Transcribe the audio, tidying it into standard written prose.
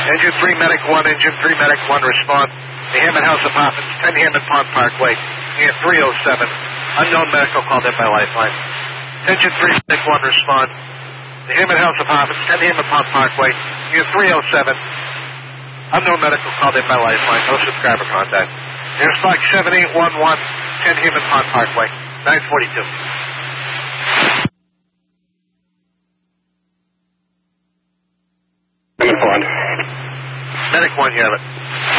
Engine 3, Medic 1, Engine 3, Medic 1, respond. The Hammond House Apartments, 10 Hammond Pond Parkway, near 307. Unknown medical called in by Lifeline. Engine 3, Medic 1, respond. The Hammond House Apartments, 10 Hammond Pond Parkway, near 307. Unknown medical called in by Lifeline. No subscriber contact. Air Stock 7811, 10 Hammond Pond Parkway, 942. Hammond Pond. Medic 1, you have it.